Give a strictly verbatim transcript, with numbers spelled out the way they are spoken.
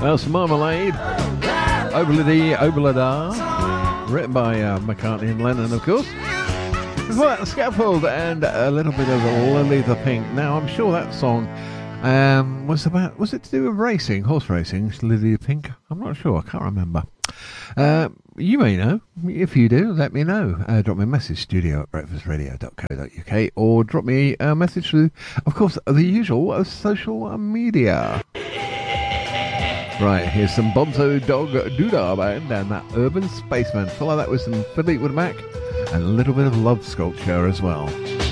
Well, some Marmalade, Obladi Oblada, written by uh, McCartney and Lennon, of course. Before that, Scaffold and a little bit of Lily the Pink. Now, I'm sure that song um, was about, was it to do with racing, horse racing, Lily the Pink? I'm not sure, I can't remember. Uh, you may know. If you do, let me know. Uh, drop me a message, studio at breakfast radio dot co dot uk, or drop me a message through, of course, the usual uh, social media. Right, here's some Bonzo Dog Doodah Band and that Urban Spaceman. Follow that with some Fleetwood Mac and a little bit of Love Sculpture as well.